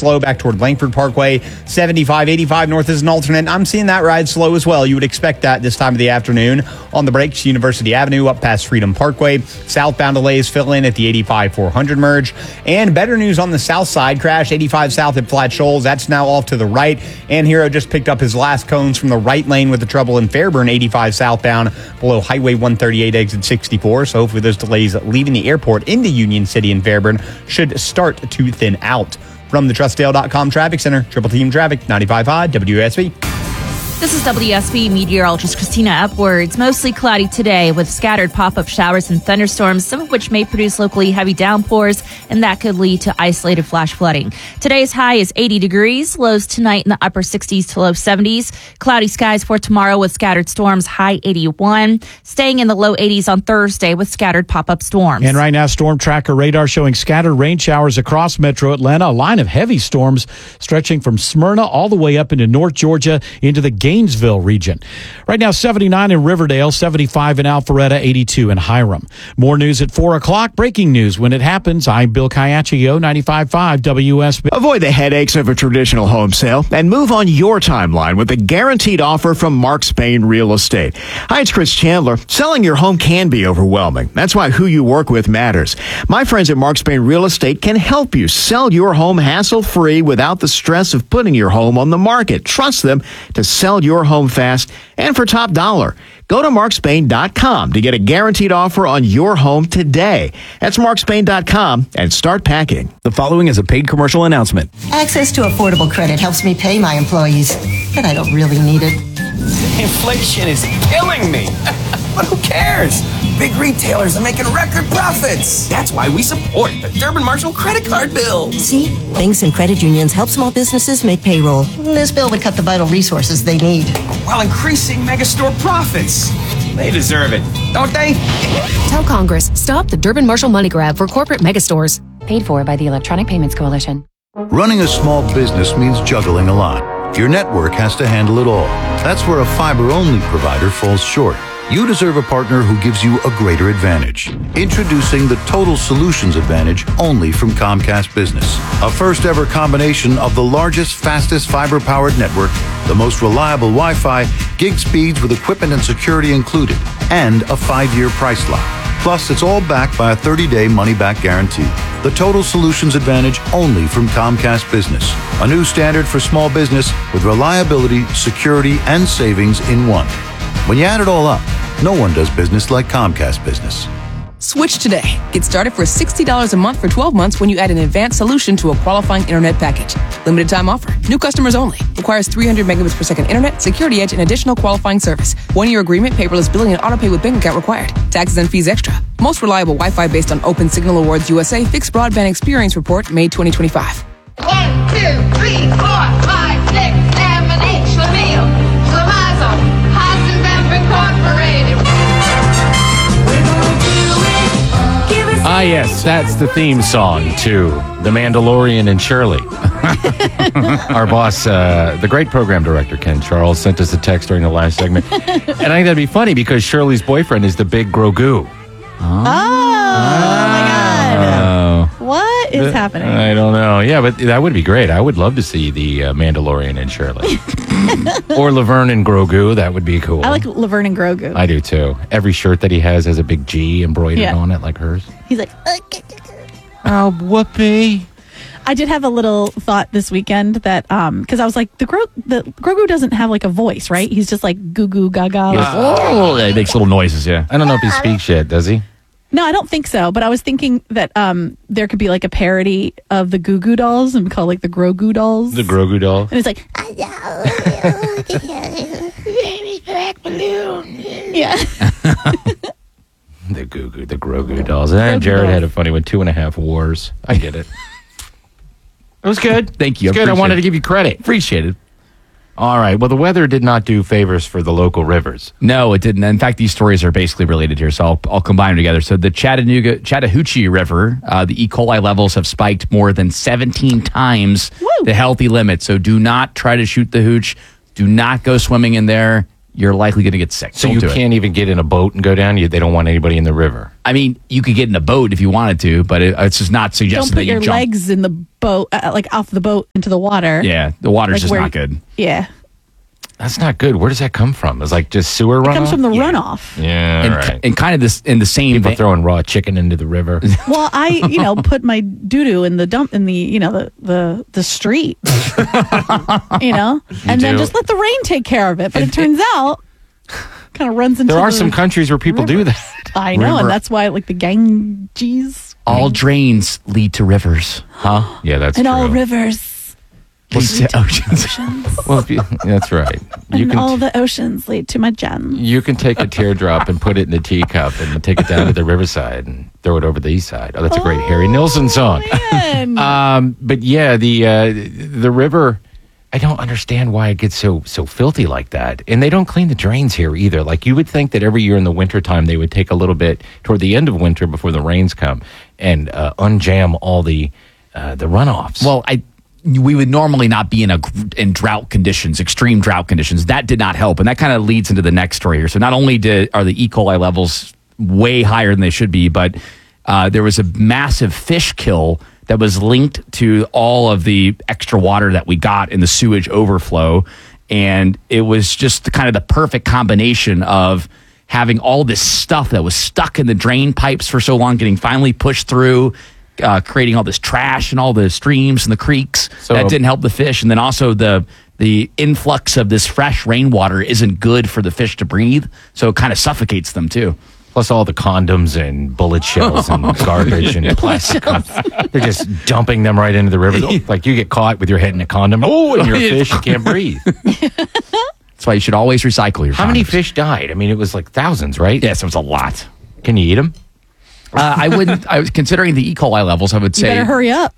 slow back toward Langford Parkway. 75, 85 north is an alternate. I'm seeing that ride slow as well. You would expect that this time of the afternoon. On the brakes, University Avenue up past Freedom Parkway. Southbound delays fill in at the 85 400 merge. And better news on the south side. Crash 85 south at Flat Shoals. That's now off to the right. And Hero just picked up his last cones from the right lane with the trouble in Fairburn 85 southbound below Highway 138 exit 64. So hopefully those delays leaving the airport into Union City and Fairburn should start to thin out. From the TrustDale.com Traffic Center, Triple Team Traffic, 95.5 WSB. This is WSB meteorologist Christina Upwards. Mostly cloudy today with scattered pop-up showers and thunderstorms, some of which may produce locally heavy downpours, and that could lead to isolated flash flooding. Today's high is 80 degrees, lows tonight in the upper 60s to low 70s. Cloudy skies for tomorrow with scattered storms, high 81. Staying in the low 80s on Thursday with scattered pop-up storms. And right now, Storm Tracker radar showing scattered rain showers across metro Atlanta. A line of heavy storms stretching from Smyrna all the way up into North Georgia into the Gainesville region. Right now, 79 in Riverdale, 75 in Alpharetta, 82 in Hiram. More news at 4 o'clock. Breaking news when it happens. I'm Bill Caiaccio, 95.5 WSB. Avoid the headaches of a traditional home sale and move on your timeline with a guaranteed offer from Mark Spain Real Estate. Hi, it's Chris Chandler. Selling your home can be overwhelming. That's why who you work with matters. My friends at Mark Spain Real Estate can help you sell your home hassle-free without the stress of putting your home on the market. Trust them to sell your home fast and for top dollar. Go to markspain.com to get a guaranteed offer on your home today. That's markspain.com and start packing. The following is a paid commercial announcement. Access to affordable credit helps me pay my employees, but I don't really need it. Inflation is killing me. But who cares? Big retailers are making record profits. That's why we support the Durbin Marshall credit card bill. See? Banks and credit unions help small businesses make payroll. This bill would cut the vital resources they need, while increasing megastore profits. They deserve it, don't they? Tell Congress, stop the Durbin Marshall money grab for corporate megastores. Paid for by the Electronic Payments Coalition. Running a small business means juggling a lot. Your network has to handle it all. That's where a fiber-only provider falls short. You deserve a partner who gives you a greater advantage. Introducing the Total Solutions Advantage only from Comcast Business. A first-ever combination of the largest, fastest fiber-powered network, the most reliable Wi-Fi, gig speeds with equipment and security included, and a 5-year price lock. Plus, it's all backed by a 30-day money-back guarantee. The Total Solutions Advantage only from Comcast Business. A new standard for small business with reliability, security, and savings in one. When you add it all up, no one does business like Comcast Business. Switch today. Get started for $60 a month for 12 months when you add an advanced solution to a qualifying internet package. Limited time offer. New customers only. Requires 300 megabits per second internet, security edge, and additional qualifying service. 1-year agreement, paperless billing, and autopay with bank account required. Taxes and fees extra. Most reliable Wi-Fi based on Open Signal Awards USA Fixed Broadband Experience Report, May 2025. 1, 2, 3, 4, 5, 6, 7, 8, Schlemiel, Schlemazel, Hasenbemp Incorporated. Yes, that's the theme song to The Mandalorian and Shirley. Our boss, the great program director, Ken Charles, sent us a text during the last segment. And I think that'd be funny because Shirley's boyfriend is the big Grogu. Oh my God. What is happening? I don't know. Yeah, but that would be great. I would love to see the Mandalorian and Shirley. Or Laverne and Grogu. That would be cool. I like Laverne and Grogu. I do too. Every shirt that he has a big G embroidered on it like hers. He's like, oh, whoopee. I did have a little thought this weekend that, because I was like, the Grogu doesn't have like a voice, right? He's just like goo goo gaga. Oh, he makes little noises, yeah. I don't know if he speaks yet, does he? No, I don't think so. But I was thinking that there could be like a parody of the Goo Goo Dolls and called like the Grogu Dolls. The Grogu Doll. And it's like, yeah. The Grogu Dolls. And Jared had a funny one, 2.5 Wars. I get it. It was good. Thank you. It's good. I wanted to give you credit. Appreciate it. All right. Well, the weather did not do favors for the local rivers. No, it didn't. In fact, these stories are basically related here, so I'll combine them together. So the Chattahoochee River, the E. coli levels have spiked more than 17 times the healthy limit. So do not try to shoot the hooch. Do not go swimming in there. you're likely going to get sick. So Don't you do it. can't even get in a boat and go down? They don't want anybody in the river. I mean, you could get in a boat if you wanted to, but it's just not Don't suggested put that you your jump. legs in the boat, like off the boat into the water. Yeah, the water's Like just where- not good. Yeah. That's not good. Where does that come from? It's like just sewer runoff? It comes from the runoff. Yeah, And, right. and kind of this in the same People vein- throwing raw chicken into the river. Well, I, put my doo-doo in the dump in the, the street, and then do. just let the rain take care of it. But it turns out, kind of runs into There are the some countries where people do that. I know, Remember- and that's why, like, the Ganges all drains lead to rivers, huh? Yeah, that's and true. all rivers Lead to oceans. Well, that's right. You and can all the oceans lead to my gem. you can take a teardrop and put it in a teacup and take it down to the riverside and throw it over the east side. Oh, that's a great Harry Nilsson song. Man. But yeah, the river. I don't understand why it gets so filthy like that. And they don't clean the drains here either. Like you would think that every year in the wintertime they would take a little bit toward the end of winter before the rains come and unjam all the runoffs. Well, we would normally not be in drought conditions, extreme drought conditions. That did not help, and that kind of leads into the next story here. So not only are the E. coli levels way higher than they should be, but there was a massive fish kill that was linked to all of the extra water that we got in the sewage overflow, and it was just kind of the perfect combination of having all this stuff that was stuck in the drain pipes for so long, getting finally pushed through. Creating all this trash and all the streams and the creeks that didn't help the fish, and then also the influx of this fresh rainwater isn't good for the fish to breathe, so it kind of suffocates them too. Plus all the condoms and bullet shells and garbage and plastic. They're just dumping them right into the river. Like you get caught with your head in a condom. Oh, and you're a fish. You can't breathe. That's why you should always recycle your How many condoms. fish died? I mean, it was like thousands, right? Yes, it was a lot. Can you eat them? I wouldn't. I was considering the E. coli levels. I would You say better hurry up.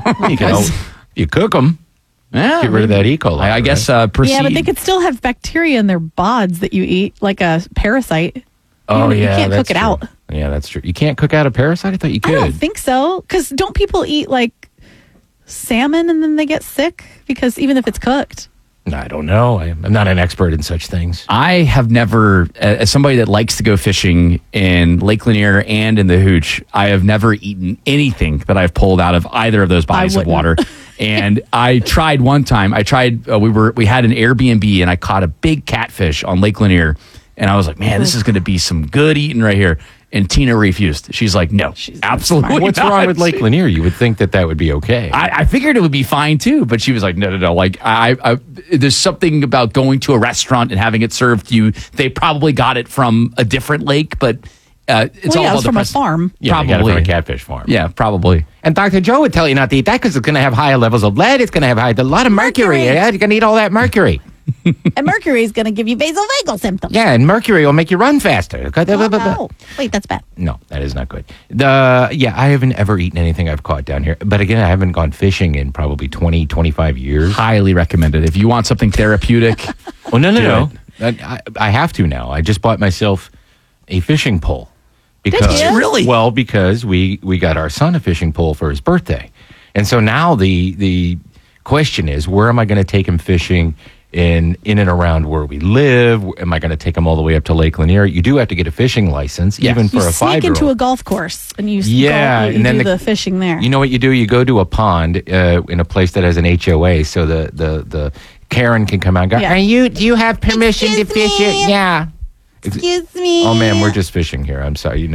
You cook them. Yeah, Get rid of that E. coli. I guess Yeah, proceed. but they could still have bacteria in their bods that you eat, like a parasite. Oh, You yeah. can't that's cook it true. out. Yeah, that's true. You can't cook out a parasite? I thought you I could. don't think so. Because don't people eat like salmon and then they get sick? Because even if it's cooked. I don't know. I'm not an expert in such things. I have never, as somebody that likes to go fishing in Lake Lanier and in the Hooch, I have never eaten anything that I've pulled out of either of those bodies of water. And I tried one time. We had an Airbnb and I caught a big catfish on Lake Lanier, and I was like, man, this is going to be some good eating right here. And Tina refused. She's like, no, absolutely What's not. wrong with Lake Lanier? You would think that would be okay. I figured it would be fine too, but she was like, no. Like, I there's something about going to a restaurant and having it served to you. They probably got it from a different lake, but it's all it about was the from a farm. Yeah, they got it from a catfish farm. Yeah, probably. And Dr. Joe would tell you not to eat that because it's going to have higher levels of lead. It's going to have a lot of mercury. Yeah, you're going to eat all that mercury. And mercury is going to give you vasovagal symptoms. Yeah, and mercury will make you run faster. Oh, no. Wait, that's bad. No, that is not good. I haven't ever eaten anything I've caught down here. But again, I haven't gone fishing in probably 20, 25 years. Highly recommended. If you want something therapeutic. Well, no. I have to now. I just bought myself a fishing pole. Because, Did you? Really? Well, because we got our son a fishing pole for his birthday. And so now the question is, where am I going to take him fishing in and around where we live? Am I going to take him all the way up to Lake Lanier? You do have to get a fishing license, even for you a sneak 5-year-old. into a golf course and you you and then do the fishing there. You know what you do? You go to a pond in a place that has an HOA, so the Karen can come out and go, Yeah. do you have permission to fish it? Yeah. Excuse me. Oh, man, we're just fishing here. I'm sorry.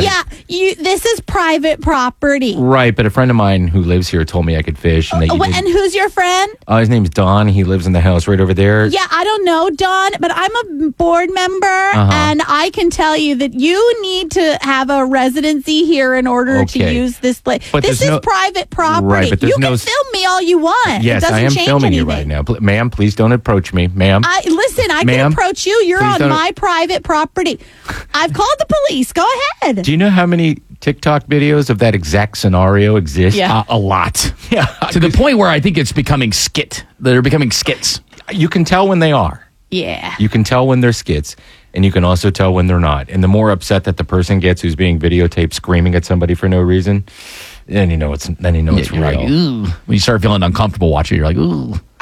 This is private property. Right, but a friend of mine who lives here told me I could fish. And, And who's your friend? his name's Don. He lives in the house right over there. Yeah, I don't know, Don, but I'm a board member, and I can tell you that you need to have a residency here in order to Okay. use this place. But This there's is no- private property. Right, but there's you can no- film me all you want. Yes, it doesn't I am change filming anything. you right now. Ma'am, please don't approach me. Ma'am. I can Ma'am, approach you. You're please on don't- my private property. I've called the police. Go ahead. Do you know how many TikTok videos of that exact scenario exist? Yeah. A lot. Yeah. To the point where I think it's becoming skit. They're becoming skits. You can tell when they are. Yeah. You can tell when they're skits, and you can also tell when they're not. And the more upset that the person gets who's being videotaped screaming at somebody for no reason, then you know it's real. You're like, ooh. When you start feeling uncomfortable watching it, you're like, ooh.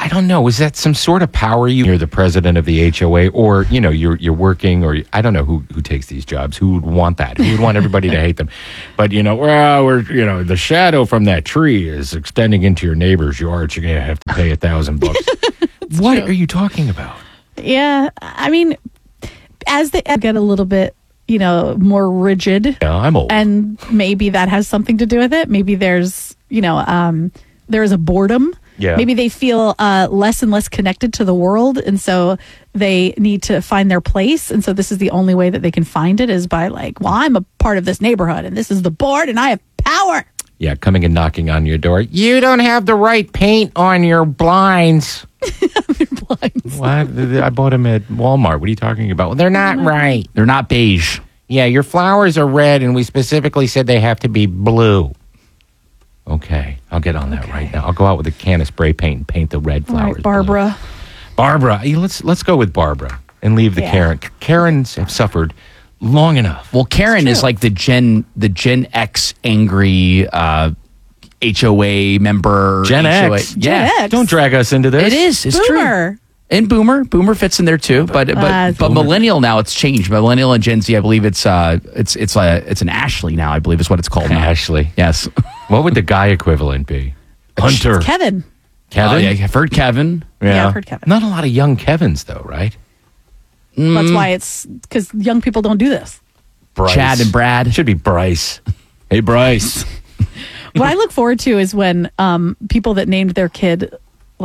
I don't know. Is that some sort of power? You're the president of the HOA, or you're working, or I don't know who takes these jobs. Who would want that? Who would want everybody to hate them? But we're the shadow from that tree is extending into your neighbor's yard. You're gonna have to pay $1,000. What are you talking about? Yeah, I mean, as they get a little bit, more rigid. Yeah, I'm old, and maybe that has something to do with it. Maybe there's, there is a boredom. Yeah. Maybe they feel less and less connected to the world, and so they need to find their place. And so this is the only way that they can find it is by I'm a part of this neighborhood, and this is the board, and I have power. Yeah, coming and knocking on your door. You don't have the right paint on your blinds. What? I bought them at Walmart. What are you talking about? Well, they're not right. They're not beige. Yeah, your flowers are red, and we specifically said they have to be blue. Okay, I'll get on that right now. I'll go out with a can of spray paint and paint the red flowers. All right, Barbara. Blue. Barbara, let's go with Barbara and leave the Karen. Karens have suffered long enough. Well, Karen is like the Gen X angry HOA member. Gen HOA. X. Yeah. Gen X. Don't drag us into this. It is. It's Boomer. true. And Boomer fits in there too, but Millennial now it's changed. Millennial and Gen Z, I believe it's an Ashley now. I believe is what it's called now. Ashley. Yes. What would the guy equivalent be? Hunter. It's Kevin. Kevin. Oh, yeah, I've heard Kevin. Yeah, I've heard Kevin. Not a lot of young Kevins though, right? That's why it's because young people don't do this. Bryce. Chad and Brad. Should be Bryce. Hey, Bryce. What I look forward to is when people that named their kid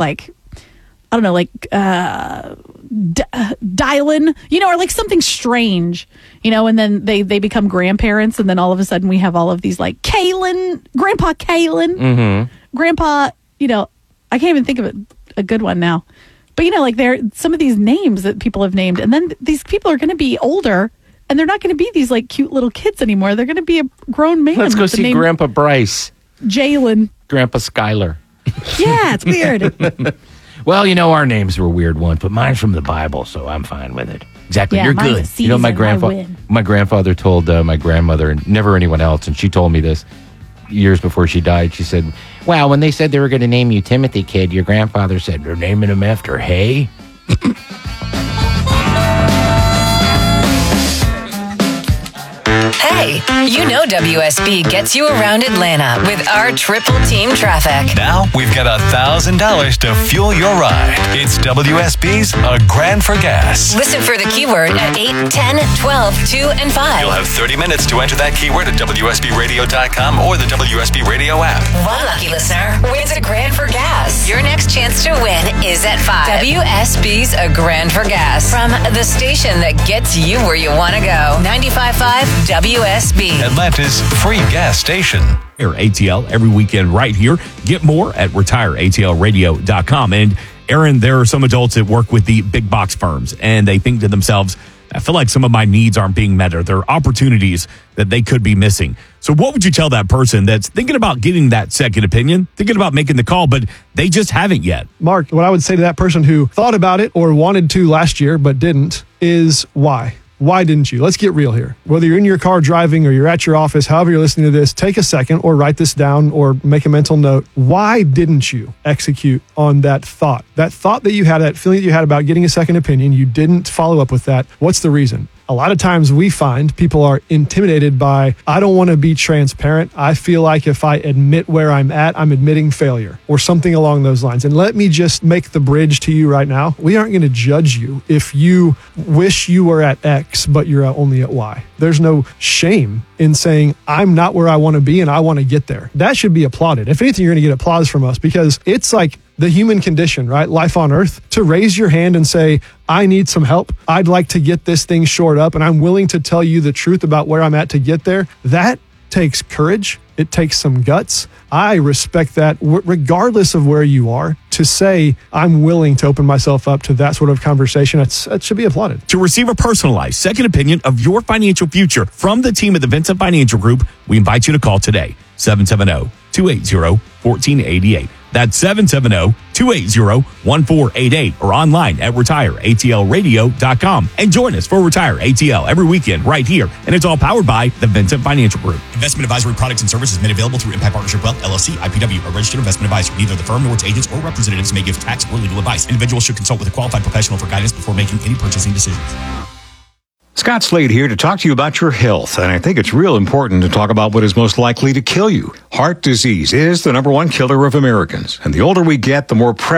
Dylan, or like something strange, and then they become grandparents, and then all of a sudden we have all of these like Kalen, Grandpa Kalen, Grandpa, I can't even think of a good one now. But there are some of these names that people have named, and then these people are going to be older, and they're not going to be these like cute little kids anymore. They're going to be a grown man. Let's go see Grandpa Bryce. Jalen. Grandpa Skylar. Yeah, it's weird. Well, our names were weird ones, but mine's from the Bible, so I'm fine with it. Exactly, yeah, you're good. My grandfather told my grandmother, and never anyone else, and she told me this years before she died. She said, well, when they said they were going to name you Timothy, kid, your grandfather said, they're naming him after hay? Hey, WSB gets you around Atlanta with our triple team traffic. Now we've got $1,000 to fuel your ride. It's WSB's A Grand for Gas. Listen for the keyword at 8, 10, 12, 2, and 5. You'll have 30 minutes to enter that keyword at WSBRadio.com or the WSB Radio app. One lucky listener wins a grand for gas. Your next chance to win is at 5. WSB's A Grand for Gas. From the station that gets you where you want to go. 95.5 WSB. Atlanta's free gas station. ATL every weekend right here. Get more at retireatlradio.com. And Aaron, there are some adults that work with the big box firms, and they think to themselves, I feel like some of my needs aren't being met, or there are opportunities that they could be missing. So what would you tell that person that's thinking about getting that second opinion, thinking about making the call, but they just haven't yet? Mark, what I would say to that person who thought about it or wanted to last year but didn't is why? Why didn't you? Let's get real here. Whether you're in your car driving or you're at your office, however you're listening to this, take a second or write this down or make a mental note. Why didn't you execute on that thought? That thought that you had, that feeling that you had about getting a second opinion, you didn't follow up with that. What's the reason? A lot of times we find people are intimidated by, I don't want to be transparent. I feel like if I admit where I'm at, I'm admitting failure or something along those lines. And let me just make the bridge to you right now. We aren't going to judge you if you wish you were at X, but you're only at Y. There's no shame in saying, I'm not where I want to be and I want to get there. That should be applauded. If anything, you're going to get applause from us because it's like the human condition, right? Life on earth, to raise your hand and say, I need some help. I'd like to get this thing shored up and I'm willing to tell you the truth about where I'm at to get there. That takes courage. It takes some guts. I respect that regardless of where you are. To say, I'm willing to open myself up to that sort of conversation, that should be applauded. To receive a personalized second opinion of your financial future from the team at the Vincent Financial Group, we invite you to call today, 770-280-1488. That's 770-280-1488 or online at retireatlradio.com. And join us for Retire ATL every weekend right here. And it's all powered by the Vincent Financial Group. Investment advisory products and services made available through Impact Partnership Wealth, LLC, IPW, a registered investment advisor. Neither the firm nor its agents or representatives may give tax or legal advice. Individuals should consult with a qualified professional for guidance before making any purchasing decisions. Scott Slade here to talk to you about your health, and I think it's real important to talk about what is most likely to kill you. Heart disease is the #1 killer of Americans, and the older we get, the more